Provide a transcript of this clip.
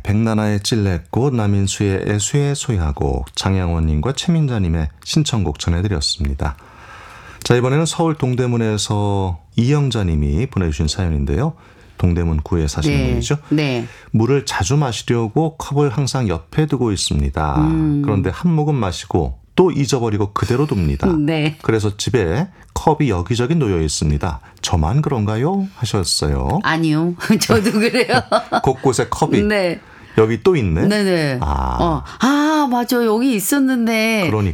백나나의 찔레꽃, 남인수의 애수의 소야곡, 장양원님과 최민자님의 신청곡 전해드렸습니다. 자, 이번에는 서울 동대문에서 이영자님이 보내주신 사연인데요. 동대문 구에 사시는 네. 분이죠. 네. 물을 자주 마시려고 컵을 항상 옆에 두고 있습니다. 그런데 한 모금 마시고 또 잊어버리고 그대로 둡니다. 네. 그래서 집에 컵이 여기저기 놓여 있습니다. 저만 그런가요? 하셨어요. 아니요. 저도 그래요. 곳곳에 컵이 네. 여기 또 있네. 네네. 아. 맞아. 여기 있었는데. 그러니까.